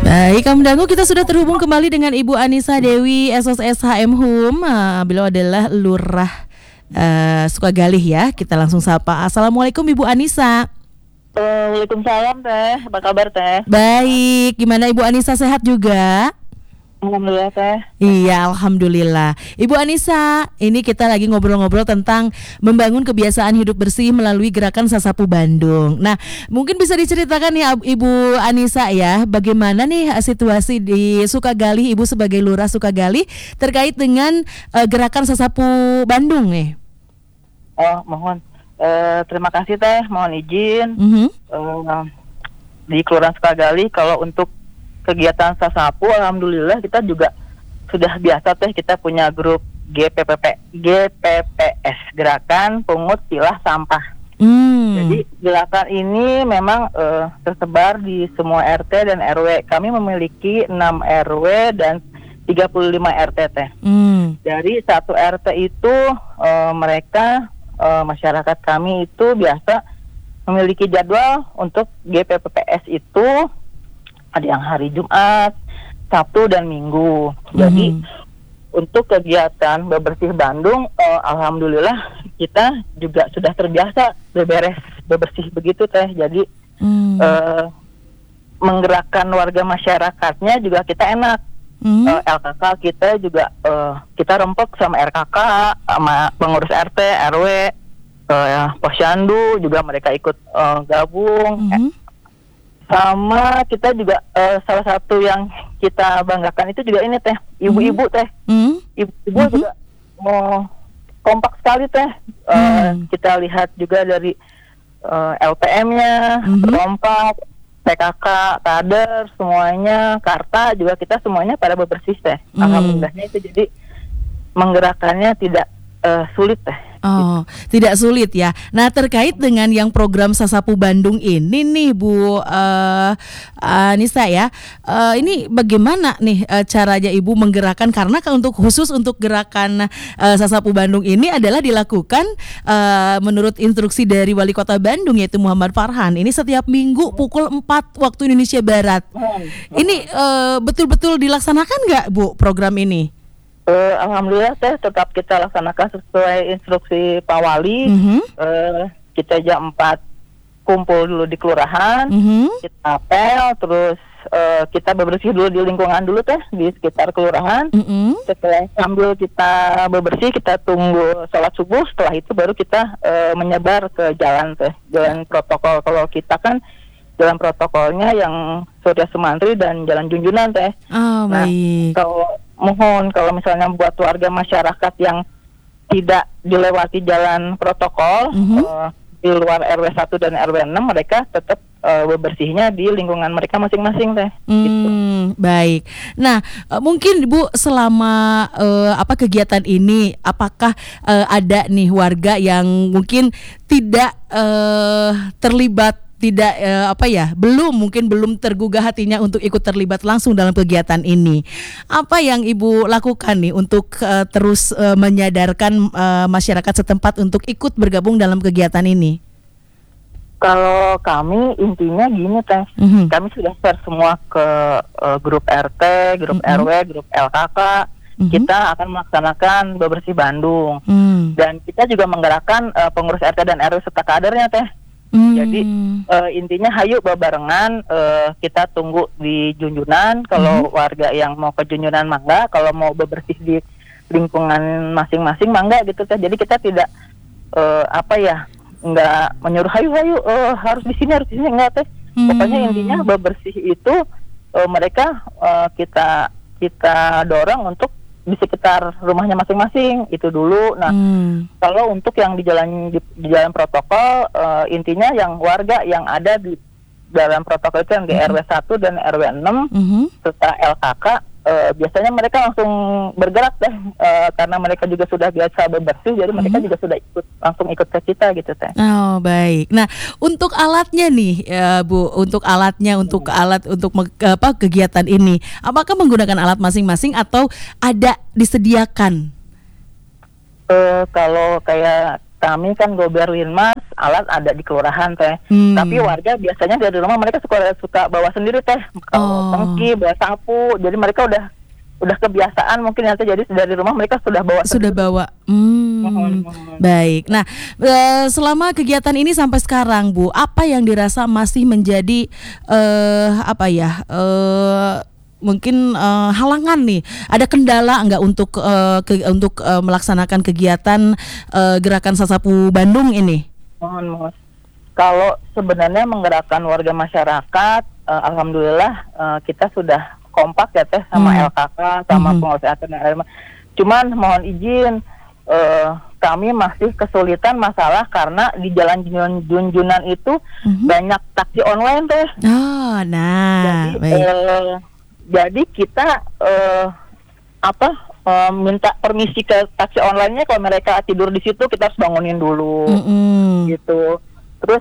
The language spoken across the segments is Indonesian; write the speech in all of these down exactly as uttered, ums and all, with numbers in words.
Baik, Kang Dangu, kita sudah terhubung kembali dengan Ibu Anissa Dewi, S O S H M Hum. Uh, beliau adalah Lurah uh, Sukagalih ya. Kita langsung sapa. Assalamualaikum Ibu Anissa. Waalaikumsalam Teh, apa kabar Teh? Baik, gimana Ibu Anissa, sehat juga? Alhamdulillah Teh. Iya, alhamdulillah. Ibu Anissa, ini kita lagi ngobrol-ngobrol tentang membangun kebiasaan hidup bersih melalui gerakan Sasapu Bandung. Nah, mungkin bisa diceritakan ya Ibu Anissa ya, bagaimana nih situasi di Sukagalih, Ibu sebagai Lurah Sukagalih terkait dengan uh, gerakan Sasapu Bandung nih. Oh, mohon. Uh, terima kasih Teh, mohon izin. Mm-hmm. Uh, di Kelurahan Sukagalih kalau untuk kegiatan Sasapu, alhamdulillah kita juga sudah biasa Teh, kita punya grup G P P P G P P S, Gerakan Pungut Pilah Sampah. Mm. Jadi gerakan ini memang uh, tersebar di semua R T dan R W. Kami memiliki enam R W dan tiga puluh lima R T Teh. Mm. Dari satu R T itu uh, mereka uh, masyarakat kami itu biasa memiliki jadwal untuk G P P P S itu. Ada yang hari Jumat, Sabtu dan Minggu. Jadi mm-hmm. untuk kegiatan bebersih Bandung, eh, alhamdulillah kita juga sudah terbiasa beberes bebersih begitu Teh. Jadi mm. eh, menggerakkan warga masyarakatnya juga kita enak. Mm. Eh, L K K kita juga eh, kita rempek sama R K K, sama pengurus R T, R W, eh, Posyandu juga mereka ikut eh, gabung. Mm-hmm. Sama kita juga uh, salah satu yang kita banggakan itu juga ini Teh, ibu-ibu Teh. Mm. Ibu-ibu mm-hmm. juga mau kompak sekali Teh. Uh, mm. Kita lihat juga dari uh, L P M-nya, mm-hmm. kompak, P K K, kader, semuanya, Karta juga kita semuanya pada bebersih Teh. Mm. Alhamdulillahnya itu jadi menggerakkannya tidak uh, sulit Teh. Oh, gitu. Tidak sulit ya. Nah, terkait dengan yang program Sasapu Bandung ini nih Bu uh, Anissa ya, uh, ini bagaimana nih uh, caranya Ibu menggerakkan, karena untuk khusus untuk gerakan uh, Sasapu Bandung ini adalah dilakukan uh, menurut instruksi dari Wali Kota Bandung yaitu Muhammad Farhan. Ini setiap minggu pukul empat waktu Indonesia Barat. Ini uh, betul-betul dilaksanakan nggak Bu program ini? Uh, Alhamdulillah Teh, tetap kita laksanakan sesuai instruksi Pak Wali. Mm-hmm. uh, Kita jam empat kumpul dulu di kelurahan, mm-hmm. kita apel, terus uh, kita bebersih dulu di lingkungan dulu Teh, di sekitar kelurahan. Mm-hmm. Setelah sambil kita bebersih, kita tunggu sholat subuh. Setelah itu baru kita uh, menyebar ke jalan Teh, jalan protokol. Kalau kita kan jalan protokolnya yang Surya Sumantri dan Jalan Junjunan Teh. Oh, nah, baik. Kalau mohon kalau misalnya buat warga masyarakat yang tidak dilewati jalan protokol, mm-hmm. uh, di luar R W satu dan R W enam, mereka tetap uh, bebersihnya di lingkungan mereka masing-masing Teh. Hmm, gitu. Baik. Nah, uh, mungkin Bu selama uh, apa kegiatan ini, apakah uh, ada nih warga yang mungkin tidak uh, terlibat, tidak eh, apa ya belum mungkin belum tergugah hatinya untuk ikut terlibat langsung dalam kegiatan ini? Apa yang Ibu lakukan nih untuk eh, terus eh, menyadarkan eh, masyarakat setempat untuk ikut bergabung dalam kegiatan ini? Kalau kami intinya gini Teh, mm-hmm. kami sudah share semua ke uh, grup R T, grup mm-hmm. R W, grup L K K. Mm-hmm. Kita akan melaksanakan bebersih Bandung, mm. dan kita juga menggerakkan uh, pengurus R T dan R W serta kadernya Teh. Hmm. Jadi uh, intinya hayu babarengan, uh, kita tunggu di Junjunan. Kalau hmm. warga yang mau ke Junjunan mangga, kalau mau bebersih di lingkungan masing-masing mangga gitu Teh. Jadi kita tidak uh, apa ya, nggak menyuruh hayu-hayu uh, harus di sini harus di sini, enggak Teh. Hmm. Pokoknya intinya bebersih itu uh, mereka uh, kita kita dorong untuk di sekitar rumahnya masing-masing itu dulu. Nah, hmm. kalau untuk yang di jalan di, di jalan protokol, uh, intinya yang warga yang ada di dalam protokol itu yang di mm-hmm. R W satu dan R W enam mm-hmm. serta L K K, uh, biasanya mereka langsung bergerak deh, uh, karena mereka juga sudah biasa bebersih, jadi mm-hmm. mereka juga sudah ikut langsung ikut ke kita gitu Teh. Oh, baik. Nah, untuk alatnya nih ya, Bu, untuk alatnya untuk hmm. alat untuk me- apa kegiatan ini, apakah menggunakan alat masing-masing atau ada disediakan? Uh, kalau kayak kami kan Gober Winmas, alat ada di kelurahan teh. Hmm. Tapi warga biasanya dari rumah mereka suka suka bawa sendiri teh, Oh. tangki, bawa sapu. Jadi mereka udah udah kebiasaan mungkin ya teh. Jadi dari rumah mereka sudah bawa Sudah sendiri. bawa. Hmm. Baik. Nah, eh, selama kegiatan ini sampai sekarang, Bu, apa yang dirasa masih menjadi eh apa ya? Eh mungkin eh, halangan nih. Ada kendala enggak untuk eh, ke, untuk eh, melaksanakan kegiatan eh, gerakan Sasapu Bandung ini? Mohon mohon. Kalau sebenarnya menggerakkan warga masyarakat, eh, alhamdulillah eh, kita sudah kompak ya teh sama Hmm. L K K, sama Mhm. pengusaha dan R M A. Cuman mohon izin, eh, kami masih kesulitan masalah karena di Jalan Junjun- Junjunan itu Mhm. banyak taksi online teh. Oh, nah, jadi, baik. eh, jadi kita eh, apa eh, minta permisi ke taksi online-nya, kalau mereka tidur di situ kita harus bangunin dulu. Mm-mm. Gitu. Terus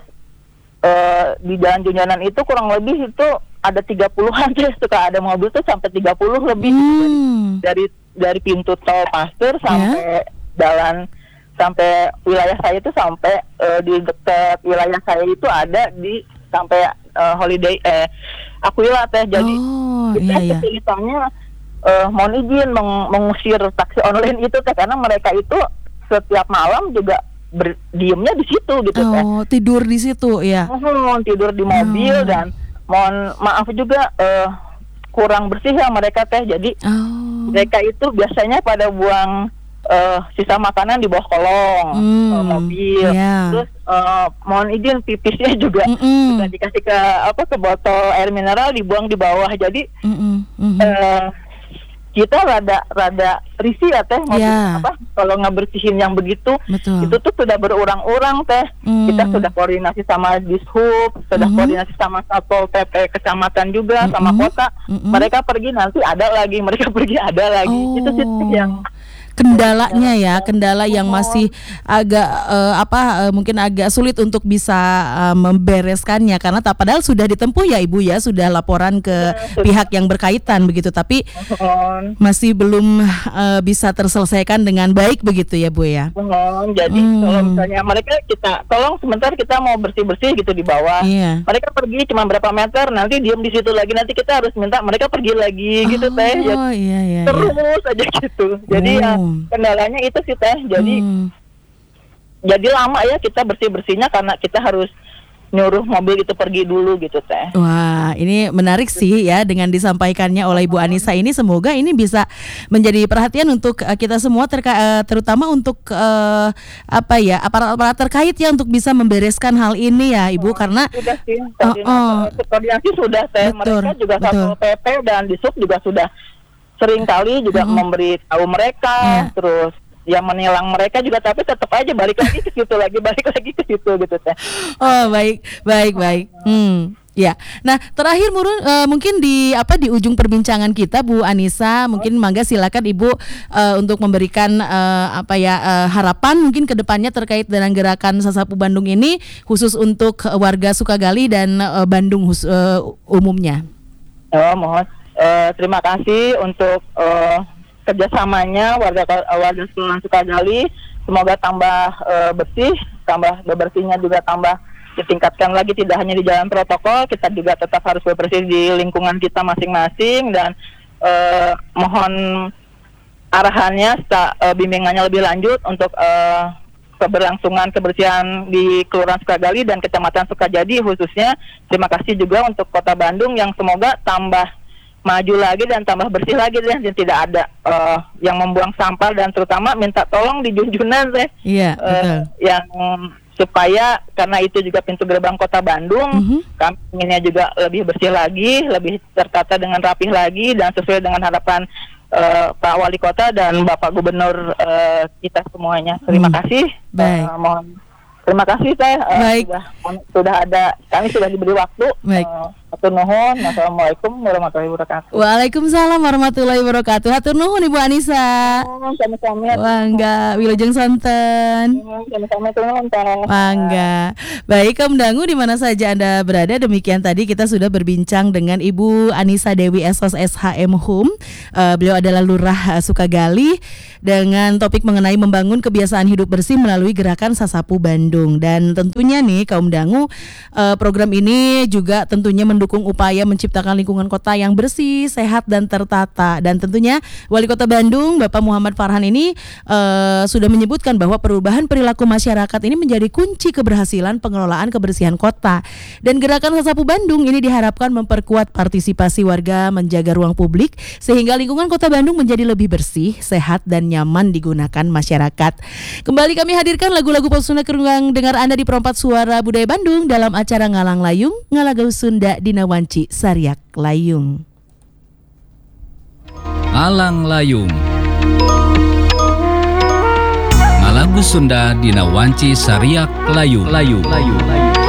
eh, di Jalan Junjunan itu kurang lebih itu ada tiga puluhan deh, suka ada mobil tuh sampai tiga puluh lebih gitu. Hmm. dari dari pintu tol Pasteur sampai jalan sampai wilayah saya itu sampai eh, di dekat wilayah saya itu ada di sampai eh, Holiday eh Aquila teh. Jadi Oh, kita iya ya. kesulitannya eh, mohon izin meng- mengusir taksi online itu teh, karena mereka itu setiap malam juga berdiamnya di situ gitu teh. Oh, tidur di situ ya. Mohon tidur di mobil Oh. dan mohon maaf juga eh, kurang bersih ya mereka teh. Jadi Oh. mereka itu biasanya pada buang eh, sisa makanan di bawah kolong Hmm, eh, mobil. iya. Terus eh, mohon izin pipisnya juga Mm-mm. sudah dikasih ke apa ke botol air mineral dibuang di bawah. Jadi Mm-mm. Mhm. eh, kita rada rada risih ya teh, mobil Ya. apa kalau ngebersihin yang begitu. Betul. Itu tuh sudah berurang-urang teh. Hmm. Kita sudah koordinasi sama Dishub, sudah Mhm. koordinasi sama Satpol P P kecamatan juga, sama Mhm. kota. Mhm. Mereka pergi nanti ada lagi, mereka pergi ada lagi. Oh. Itu sih yang Kendalanya ya, kendala yang masih agak eh, apa eh, mungkin agak sulit untuk bisa eh, membereskannya, karena tak padahal sudah ditempuh ya Ibu ya, sudah laporan ke sudah. pihak yang berkaitan begitu, tapi mohon, masih belum eh, bisa terselesaikan dengan baik begitu ya Bu ya. mohon. Jadi Hmm. kalau misalnya mereka kita tolong sebentar kita mau bersih-bersih gitu di bawah. Iya. Mereka pergi cuma berapa meter, nanti diem di situ lagi, nanti kita harus minta mereka pergi lagi gitu teh. Jadi, Oh iya iya. iya. terus aja gitu. Jadi ya Oh. kendalanya itu sih teh. Jadi Hmm. jadi lama ya kita bersih-bersihnya karena kita harus nyuruh mobil itu pergi dulu gitu teh. Wah, ini menarik sih ya dengan disampaikannya oleh Ibu Anissa ini. Semoga ini bisa menjadi perhatian untuk uh, kita semua, terka- uh, terutama untuk uh, apa ya aparat-aparat terkait ya, untuk bisa membereskan hal ini ya Ibu, karena Sudah sih, Oh, koordinasi, oh. koordinasi sudah teh. Betul, Mereka juga betul. Satpol P P dan Dishub juga sudah sering kali juga Mm-mm. memberi tahu mereka, Iya. terus yang menilang mereka juga, tapi tetap aja balik lagi ke situ lagi, balik lagi ke situ gitu teh. oh baik baik baik. Hmm. Ya, nah terakhir Murun, uh, mungkin di apa di ujung perbincangan kita Bu Anissa, mungkin mangga silakan Ibu uh, untuk memberikan uh, apa ya uh, harapan mungkin ke depannya terkait dengan gerakan Sasapu Bandung ini, khusus untuk uh, warga Sukagali dan uh, Bandung hus- uh, umumnya. Oh, mohon Eh, terima kasih untuk eh, kerjasamanya warga warga Kelurahan Sukagali. Semoga tambah eh, bersih, tambah bebersihnya juga tambah ditingkatkan lagi, tidak hanya di jalan protokol, kita juga tetap harus bebersih di lingkungan kita masing-masing, dan eh, mohon arahannya, sta- eh, bimbingannya lebih lanjut untuk eh, keberlangsungan kebersihan di Kelurahan Sukagali dan Kecamatan Sukajadi khususnya. Terima kasih juga untuk Kota Bandung yang semoga tambah maju lagi dan tambah bersih lagi, dan tidak ada eh, yang membuang sampah, dan terutama minta tolong di Junjunan teh. Iya, Eh, betul. yang supaya karena itu juga pintu gerbang Kota Bandung, Mhm. kami inginnya juga lebih bersih lagi, lebih tertata dengan rapih lagi, dan sesuai dengan harapan eh, Pak Wali Kota dan Bapak Gubernur eh, kita semuanya. Terima Hmm. kasih. Baik. Eh, mohon terima kasih teh. Eh, Baik. sudah sudah ada, kami sudah diberi waktu. Baik. Eh, Hatur nuhun. Assalamualaikum warahmatullahi wabarakatuh. Waalaikumsalam warahmatullahi wabarakatuh. Hatur nuhun Ibu Anissa. Sama-sama. Mangga, wilujeng sonten. Sama-sama turun. Mangga. Baik, Kaum Dangu di mana saja Anda berada, demikian tadi kita sudah berbincang dengan Ibu Anissa Dewi Esos S H M Hum. Uh, beliau adalah Lurah uh, Sukagali dengan topik mengenai membangun kebiasaan hidup bersih melalui gerakan Sasapu Bandung. Dan tentunya nih Kaum Dangu, uh, program ini juga tentunya mendukung upaya menciptakan lingkungan kota yang bersih, sehat dan tertata. Dan tentunya Wali Kota Bandung Bapak Muhammad Farhan ini uh, sudah menyebutkan bahwa perubahan perilaku masyarakat ini menjadi kunci keberhasilan pengelolaan kebersihan kota. Dan gerakan Sasapu Bandung ini diharapkan memperkuat partisipasi warga menjaga ruang publik sehingga lingkungan Kota Bandung menjadi lebih bersih, sehat dan nyaman digunakan masyarakat. Kembali kami hadirkan lagu-lagu pop Sunda keruang dengar Anda di Perempat Suara Budaya Bandung dalam acara Ngalang Layung, Ngalagau Sunda Dina Wanci Sariak Layung. Ngalang Layung, Ngalagu Sunda Dina Wanci Sariak Layung. Layung. Layung. Layung.